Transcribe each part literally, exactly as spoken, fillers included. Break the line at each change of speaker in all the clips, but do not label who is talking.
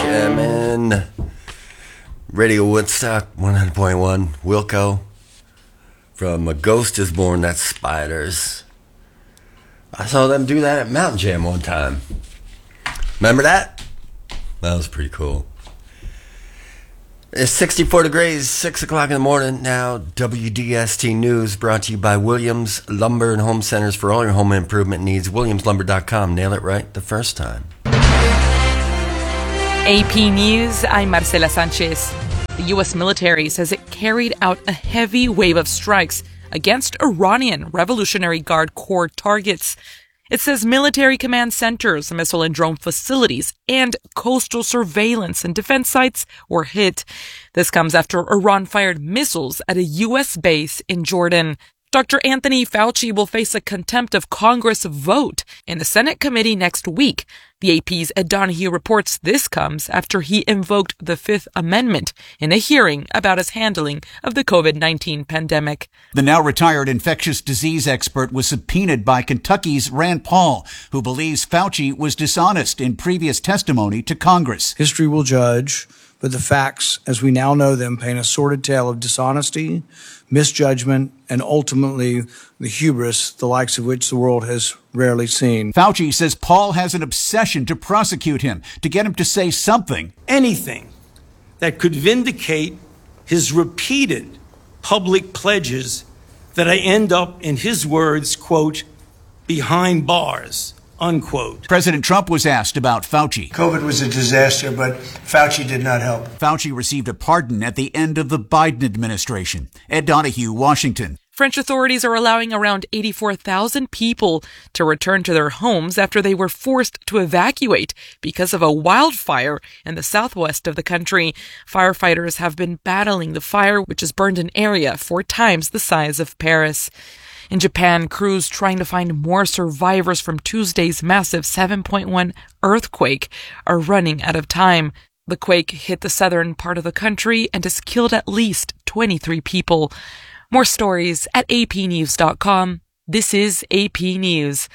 Jamming. Radio Woodstock one hundred point one. Wilco. From A Ghost Is Born, that's Spiders. I saw them do that at Mountain Jam one time. Remember that? That was pretty cool. It's sixty-four degrees, six o'clock in the morning now. W D S T News brought to you by Williams Lumber and Home Centers for all your home improvement needs. williams lumber dot com. Nail it right the first time.
A P News, I'm Marcela Sanchez. The U S military says it carried out a heavy wave of strikes against Iranian Revolutionary Guard Corps targets. It says military command centers, missile and drone facilities, and coastal surveillance and defense sites were hit. This comes after Iran fired missiles at a U S base in Jordan. Doctor Anthony Fauci will face a contempt of Congress vote in the Senate committee next week. The A P's Ed Donahue reports this comes after he invoked the Fifth Amendment in a hearing about his handling of the COVID nineteen pandemic.
The now retired infectious disease expert was subpoenaed by Kentucky's Rand Paul, who believes Fauci was dishonest in previous testimony to Congress.
History will judge, but the facts, as we now know them, paint a sordid tale of dishonesty, misjudgment, and ultimately the hubris, the likes of which the world has rarely seen.
Fauci says Paul has an obsession to prosecute him, to get him to say something.
Anything that could vindicate his repeated public pledges that I end up, in his words, quote, behind bars, unquote.
President Trump was asked about Fauci.
COVID was a disaster, but Fauci did not help.
Fauci received a pardon at the end of the Biden administration. Ed Donahue, Washington.
French authorities are allowing around eighty-four thousand people to return to their homes after they were forced to evacuate because of a wildfire in the southwest of the country. Firefighters have been battling the fire, which has burned an area four times the size of Paris. In Japan, crews trying to find more survivors from Tuesday's massive seven point one earthquake are running out of time. The quake hit the southern part of the country and has killed at least twenty-three people. More stories at A P news dot com. This is A P News.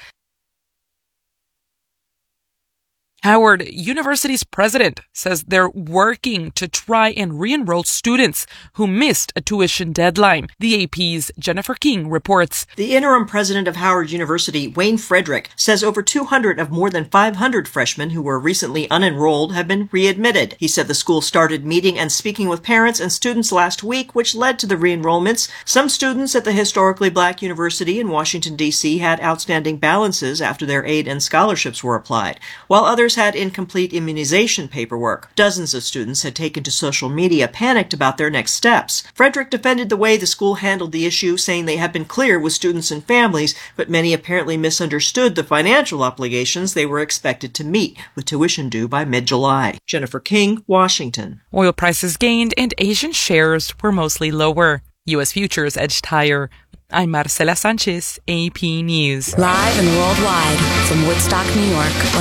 Howard University's president says they're working to try and re-enroll students who missed a tuition deadline. The A P's Jennifer King reports.
The interim president of Howard University, Wayne Frederick, says over two hundred of more than five hundred freshmen who were recently unenrolled have been readmitted. He said the school started meeting and speaking with parents and students last week, which led to the re-enrollments. Some students at the historically black university in Washington, D C had outstanding balances after their aid and scholarships were applied, while others had incomplete immunization paperwork. Dozens of students had taken to social media, panicked about their next steps. Frederick defended the way the school handled the issue, saying they have been clear with students and families, but many apparently misunderstood the financial obligations they were expected to meet, with tuition due by mid-July. Jennifer King, Washington.
Oil prices gained and Asian shares were mostly lower. U S futures edged higher. I'm Marcela Sanchez, A P News.
Live and worldwide from Woodstock, New York.